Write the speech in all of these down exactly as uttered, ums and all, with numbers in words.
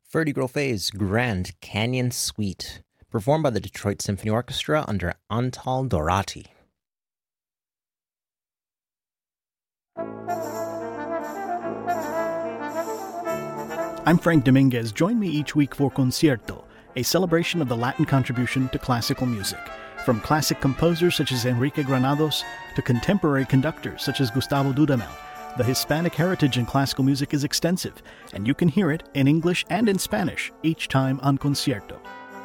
Ferdy Grofet's Grand Canyon Suite, performed by the Detroit Symphony Orchestra under Antal Dorati. I'm Frank Dominguez. Join me each week for Concierto, a celebration of the Latin contribution to classical music. From classic composers such as Enrique Granados to contemporary conductors such as Gustavo Dudamel, the Hispanic heritage in classical music is extensive, and you can hear it in English and in Spanish each time on Concierto.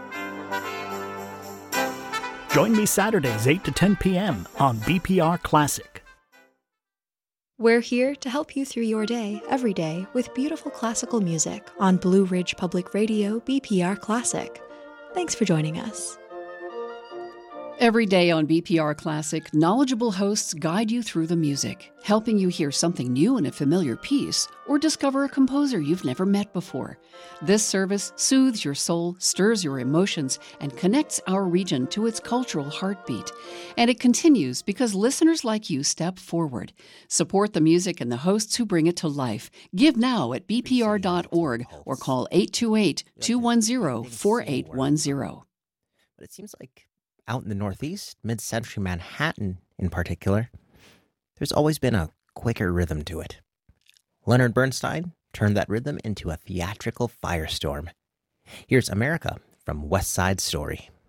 Join me Saturdays, eight to ten p.m. on B P R Classic. We're here to help you through your day, every day, with beautiful classical music on Blue Ridge Public Radio B P R Classic. Thanks for joining us. Every day on B P R Classic, knowledgeable hosts guide you through the music, helping you hear something new in a familiar piece or discover a composer you've never met before. This service soothes your soul, stirs your emotions, and connects our region to its cultural heartbeat. And it continues because listeners like you step forward. Support the music and the hosts who bring it to life. Give now at b p r dot org or call eight two eight, two one zero, four eight one zero. But it seems like out in the Northeast, mid-century Manhattan in particular, there's always been a quicker rhythm to it. Leonard Bernstein turned that rhythm into a theatrical firestorm. Here's America from West Side Story.